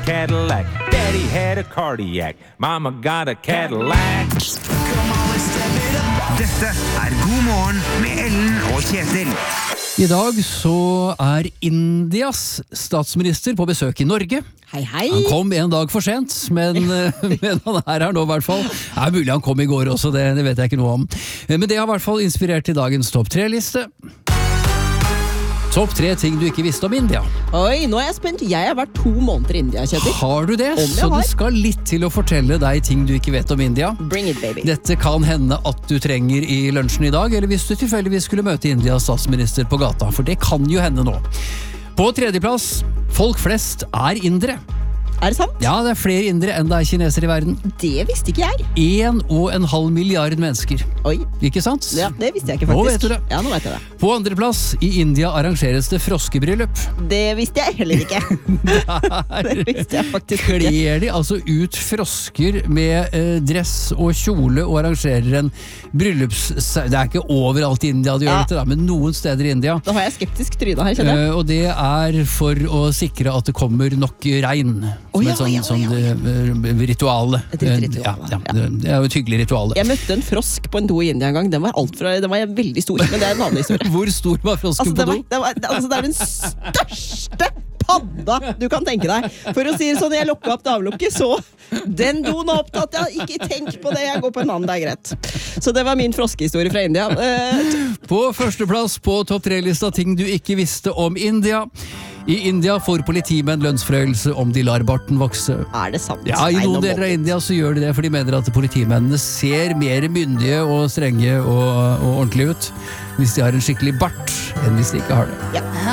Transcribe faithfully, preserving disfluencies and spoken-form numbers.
Cadillac. Daddy had a cardiac. Mama got a Cadillac. Dette er God morgen med Ellen og Kjetil. I dag så er Indias statsminister på besøk i Norge. Hei, hei. Han kom en dag for sent, men, men han er her nå i hvert fall. Det er mulig han kom i går også, det, det vet jeg ikke noe om. Men det har i hvert fall inspirert til dagens topp tre-liste. Topp tre ting du ikke visste om India. Oi, nå er jeg spent. Jeg har vært to måneder i India, Kjetil. Har du det? Om jeg Så har. det skal litt til å fortelle deg ting du ikke vet om India. Bring it, baby. Dette kan hende at du trenger i lunsjen i dag, eller hvis du tilfeldigvis skulle møte Indias statsminister på gata, for det kan jo hende nå. På tredjeplass, folk flest er indere. Er det sant? Ja, det er flere indere enn det er kinesere i verden. Det visste ikke jeg. En og en halv milliard mennesker. Oi. Ikke sant? Ja, det visste jeg ikke Nå faktisk. vet du det. Ja, nå vet jeg det. På andre plass, i India arrangeres det froskebryllup. Det visste jeg heller ikke. Det visste jeg faktisk ikke. Kler de altså ut frosker med eh, dress og kjole og arrangerer en bryllups... Det er ikke overalt i India de gjør Ja. dette, da, men noen steder i India. Da har jeg skeptisk tryne her, kjenner jeg. Eh, og det er for å sikre at det kommer nok regn. Som Å, ja, et sånn, ja, ja, sånn ja. eh, rituale. Et rituale, ja, ja, ja. Det, det er jo et hyggelig rituale. Jeg møtte en frosk på en do i India en gang. Den var, alt fra, den var veldig stor, men det er en annen historie. Hvor stor var frosken Altså, på det, var, do? det, var, altså, det er den største padda du kan tenke deg. For å si det sånn, jeg lukket opp davelukket, så den doen er opptatt. Ja, ikke tenk på det, jeg går på en annen, det er greit. Så det var min froskehistorie fra India. Uh, På førsteplass på topp tre-lista ting du ikke visste om India. I India får politimenn lønnsforhøyelse om de lar barten vokse. er det sant? Ja, i Nei, noen nå må deler av vi- India så gjør de det, for de mener at politimennene ser mer myndige og strenge og, og ordentlige ut hvis de har en skikkelig bart enn hvis de ikke har det. Ja.